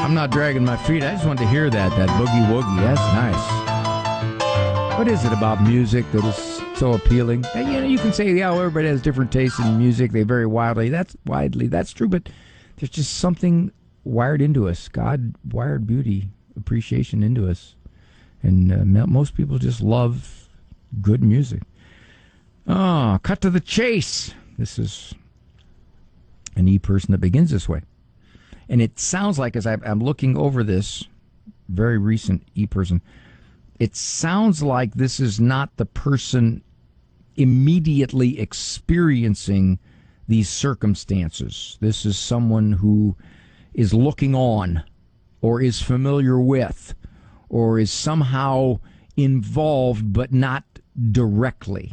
I'm not dragging my feet. I just wanted to hear that boogie woogie. That's nice. What is it about music that is so appealing? And, you can say, yeah, well, everybody has different tastes in music. They vary widely. That's true, but there's just something wired into us. God wired beauty, appreciation into us. And most people just love good music. Oh, cut to the chase. This is an e-person that begins this way. And it sounds like, as I'm looking over this very recent e-person, it sounds like this is not the person immediately experiencing these circumstances. This is someone who is looking on, or is familiar with, or is somehow involved, but not directly.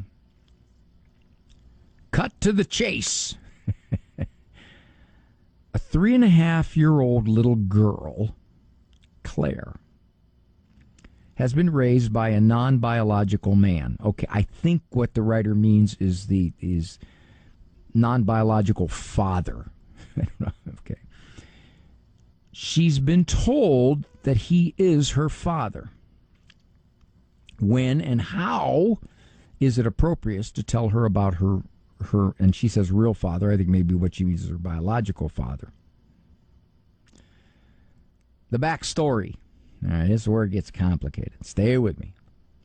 Cut to the chase. A 3.5-year-old little girl, Claire, has been raised by a non-biological man. Okay, I think what the writer means is non-biological father. I don't know. Okay. She's been told that he is her father. When and how is it appropriate to tell her about her, and she says real father. I think maybe what she means is her biological father. The backstory. All right, this is where it gets complicated. Stay with me.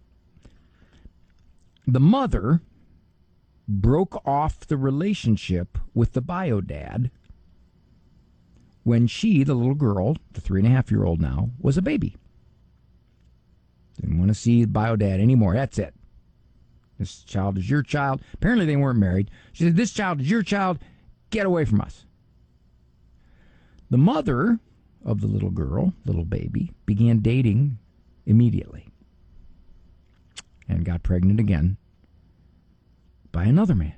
The mother broke off the relationship with the bio dad when she, the little girl, the 3.5-year-old now, was a baby. Didn't want to see bio dad anymore. That's it. This child is your child. Apparently they weren't married. She said, this child is your child. Get away from us. The mother of the little girl, little baby, began dating immediately and got pregnant again by another man.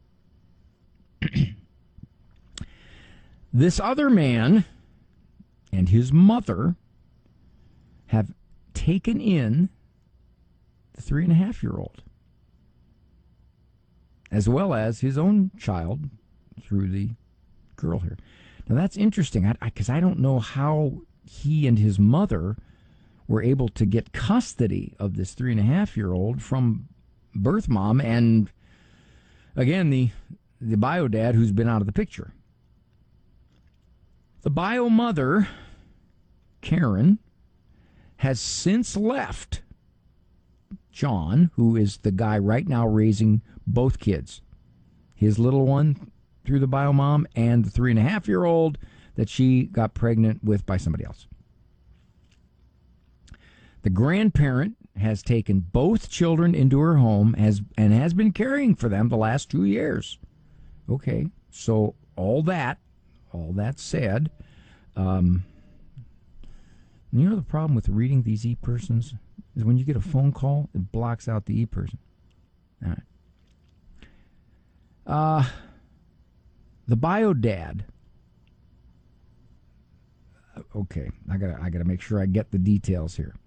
This other man and his mother have taken in the 3.5-year-old, as well as his own child through the girl here. Now, that's interesting, because I don't know how he and his mother were able to get custody of this 3.5-year-old from birth mom and, again, the bio dad who's been out of the picture. The bio mother, Karen, has since left John, who is the guy right now raising both kids, his little one through the bio mom and the 3.5-year-old that she got pregnant with by somebody else. The grandparent has taken both children into her home and has been caring for them the last 2 years. Okay, so all that said, you know the problem with reading these e-persons is when you get a phone call, it blocks out the e-person. All right. The bio dad. Okay, I gotta make sure I get the details here.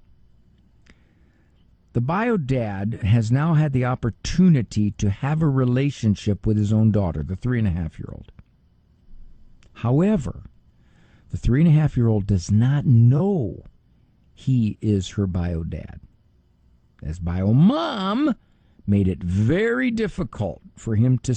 The bio dad has now had the opportunity to have a relationship with his own daughter, the 3.5-year-old. However, the 3.5-year-old does not know he is her bio dad, as bio mom made it very difficult for him to